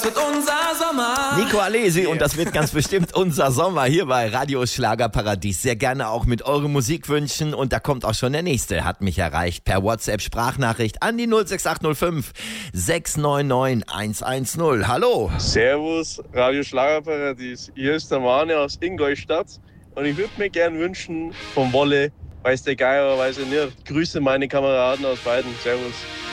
Wird unser Sommer. Nico Alesi und das wird ganz bestimmt unser Sommer hier bei Radio Schlagerparadies. Sehr gerne auch mit euren Musikwünschen und da kommt auch schon der nächste. Hat mich erreicht per WhatsApp-Sprachnachricht an die 06805 699 110. Hallo. Servus, Radio Schlagerparadies. Hier ist der Mane aus Ingolstadt und ich würde mir gern wünschen vom Wolle, weiß der Geier, weiß er nicht. Grüße meine Kameraden aus beiden. Servus.